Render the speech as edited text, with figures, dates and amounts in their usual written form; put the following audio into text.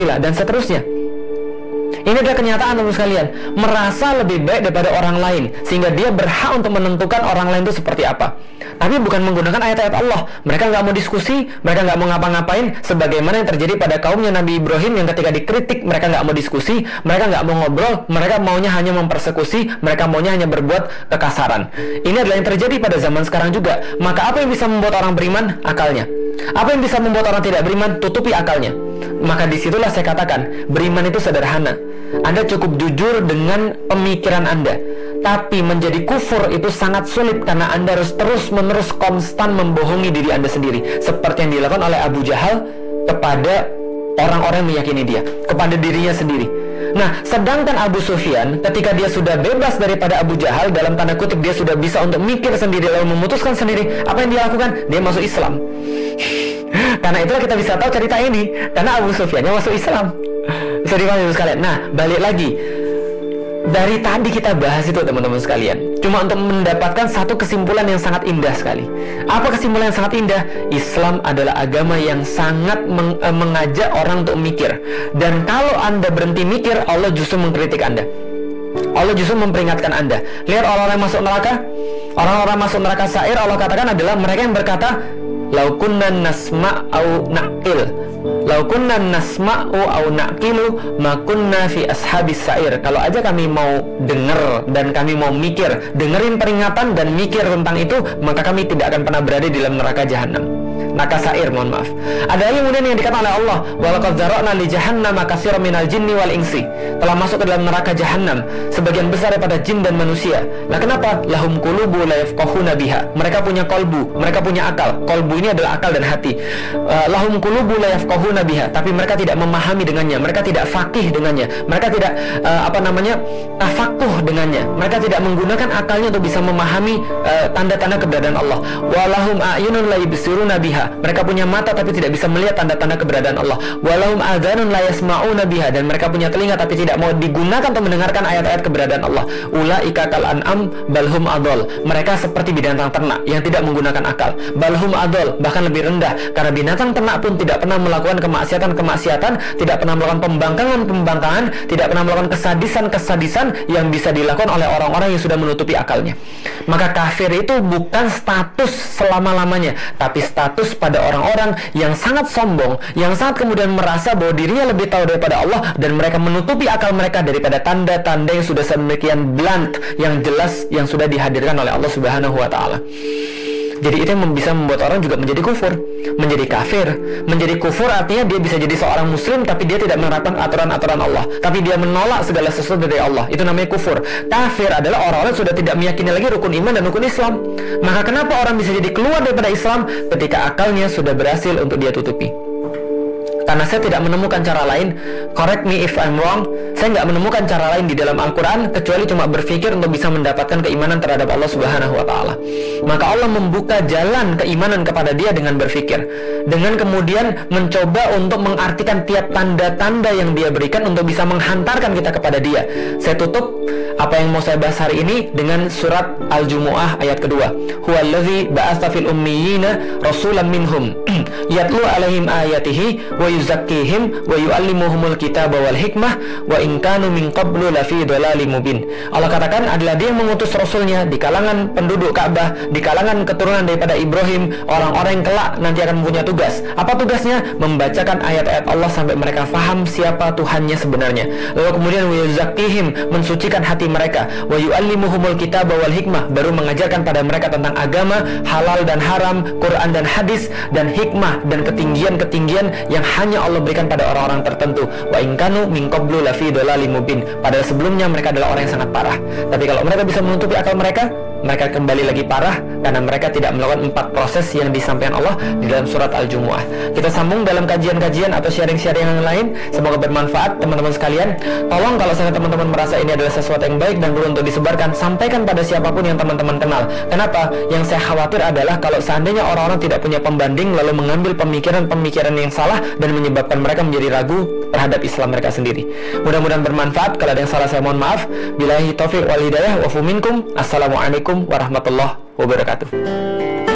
dan seterusnya. Ini adalah kenyataan teman sekalian. Merasa lebih baik daripada orang lain, sehingga dia berhak untuk menentukan orang lain itu seperti apa. Tapi bukan menggunakan ayat-ayat Allah. Mereka nggak mau diskusi, mereka nggak mau ngapa-ngapain, sebagaimana yang terjadi pada kaumnya Nabi Ibrahim yang ketika dikritik, mereka nggak mau diskusi, mereka nggak mau ngobrol, mereka maunya hanya mempersekusi, mereka maunya hanya berbuat kekasaran. Ini adalah yang terjadi pada zaman sekarang juga. Maka apa yang bisa membuat orang beriman? Akalnya. Apa yang bisa membuat orang tidak beriman? Tutupi akalnya. Maka disitulah saya katakan, beriman itu sederhana. Anda cukup jujur dengan pemikiran Anda. Tapi menjadi kufur itu sangat sulit, karena Anda harus terus-menerus konstan membohongi diri Anda sendiri, seperti yang dilakukan oleh Abu Jahal kepada orang-orang yang meyakini dia, kepada dirinya sendiri. Nah, sedangkan Abu Sufyan ketika dia sudah bebas daripada Abu Jahal, dalam tanda kutip dia sudah bisa untuk mikir sendiri lalu memutuskan sendiri, apa yang dia lakukan? Dia masuk Islam. Karena itulah kita bisa tahu cerita ini, karena Abu Sufyannya masuk Islam. Bisa dipahami sekalian. Nah, balik lagi. Dari tadi kita bahas itu teman-teman sekalian, cuma untuk mendapatkan satu kesimpulan yang sangat indah sekali. Apa kesimpulan yang sangat indah? Islam adalah agama yang sangat mengajak orang untuk mikir. Dan kalau Anda berhenti mikir, Allah justru mengkritik Anda. Allah justru memperingatkan Anda. Lihat orang-orang yang masuk neraka. Orang-orang masuk neraka sa'ir, Allah katakan adalah mereka yang berkata, "Lau kunna nasma'u na'qil, lau kunna nasma'u au na'qilu ma kunna fi ashabis sa'ir." Kalau aja kami mau dengar dan kami mau mikir, dengerin peringatan dan mikir tentang itu, maka kami tidak akan pernah berada di dalam neraka jahanam. Neraka sa'ir, mohon maaf. Ada lagi kemudian yang dikatakan oleh Allah, walaqad zara'na li jahannam katsiran minal jinni wal insi. Telah masuk ke dalam neraka jahanam sebagian besar daripada jin dan manusia. Nah, kenapa? Lahum qulubu la yafqahuna biha. Mereka punya kolbu, mereka punya akal. Kolbu ini adalah akal dan hati. Lahum qulubu la yafqahuna biha, tapi mereka tidak memahami dengannya, mereka tidak faqih dengannya, mereka tidak tafakuh dengannya. Mereka tidak menggunakan akalnya untuk bisa memahami tanda-tanda keberadaan Allah. Walahum a'yunun la yubsiruna biha. Mereka punya mata tapi tidak bisa melihat tanda-tanda keberadaan Allah. Walahum adhanun la yasma'una biha. Dan mereka punya telinga tapi tidak mau digunakan untuk mendengarkan ayat-ayat keberadaan Allah. Ulaika kal an'am balhum adol. Mereka seperti binatang ternak yang tidak menggunakan akal. Balhum adol, bahkan lebih rendah, karena binatang ternak pun tidak pernah melakukan kemaksiatan, tidak pernah melakukan pembangkangan, tidak pernah melakukan kesadisan yang bisa dilakukan oleh orang-orang yang sudah menutupi akalnya. Maka kafir itu bukan status selama-lamanya, tapi status pada orang-orang yang sangat sombong, yang sangat kemudian merasa bahwa dirinya lebih tahu daripada Allah, dan mereka menutupi akal mereka daripada tanda-tanda yang sudah sedemikian blunt, yang jelas, yang sudah dihadirkan oleh Allah Subhanahu wa Ta'ala. Jadi itu yang bisa membuat orang juga menjadi kufur, menjadi kafir. Menjadi kufur artinya dia bisa jadi seorang muslim tapi dia tidak menerapkan aturan-aturan Allah, tapi dia menolak segala sesuatu dari Allah. Itu namanya kufur. Kafir adalah orang-orang sudah tidak meyakini lagi rukun iman dan rukun Islam. Maka kenapa orang bisa jadi keluar daripada Islam? Ketika akalnya sudah berhasil untuk dia tutupi. Karena saya tidak menemukan cara lain, correct me if I'm wrong, saya nggak menemukan cara lain di dalam Al-Quran kecuali cuma berpikir untuk bisa mendapatkan keimanan terhadap Allah Subhanahu wa Ta'ala. Maka Allah membuka jalan keimanan kepada dia dengan berpikir, dengan kemudian mencoba untuk mengartikan tiap tanda-tanda yang dia berikan untuk bisa menghantarkan kita kepada dia. Saya tutup apa yang mau saya bahas hari ini dengan surat Al-Jumu'ah ayat kedua. Huwallazi ba'atsa fil ummiyina rasulan minhum yatlu alaihim ayatihi wa yuzakkihim wa yu'allimuhumul kitaba wal hikmah wa in kanu min qablu lafi dhalalin mubin. Allah katakan adalah dia yang mengutus rasulnya di kalangan penduduk Ka'bah, di kalangan keturunan daripada Ibrahim, orang-orang yang kelak nanti akan mempunyai tugas. Apa tugasnya? Membacakan ayat-ayat Allah sampai mereka faham siapa Tuhannya sebenarnya. Lalu kemudian wa yuzakkihim, mensucikan hati mereka, wa yu'allimuhumul kitaba wal hikmah, baru mengajarkan pada mereka tentang agama, halal dan haram, Quran dan hadis, dan hikmah dan ketinggian-ketinggian yang hanya Allah berikan pada orang-orang tertentu. Wa in kanu min qablu lafi dhalalin mubin. Padahal sebelumnya mereka adalah orang yang sangat parah. Tapi kalau mereka bisa menutupi akal mereka kembali lagi parah karena mereka tidak melakukan 4 proses yang disampaikan Allah di dalam surat Al-Jumu'ah. Kita sambung dalam kajian-kajian atau sharing-sharing yang lain. Semoga bermanfaat teman-teman sekalian. Tolong kalau sampai teman-teman merasa ini adalah sesuatu yang baik dan perlu untuk disebarkan, sampaikan pada siapapun yang teman-teman kenal. Kenapa? Yang saya khawatir adalah kalau seandainya orang-orang tidak punya pembanding lalu mengambil pemikiran-pemikiran yang salah dan menyebabkan mereka menjadi ragu terhadap Islam mereka sendiri. Mudah-mudahan bermanfaat. Kalau ada yang salah saya mohon maaf. Billahi taufiq wal hidayah wa fu minkum. Assalamualaikum warahmatullahi wabarakatuh.